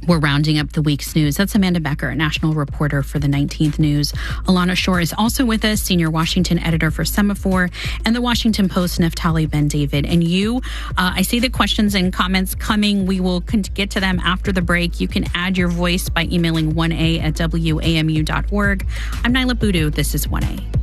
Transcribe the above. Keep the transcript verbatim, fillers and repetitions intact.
We're rounding up the week's news. That's Amanda Becker, national reporter for the nineteenth News. Alana Shore is also with us, senior Washington editor for Semaphore and the Washington Post, Naftali Ben-David. And you, uh, I see the questions and comments coming. We will get to them after the break. You can add your voice by emailing one a at w a m u dot org. I'm Nyla Boodoo. This is one A.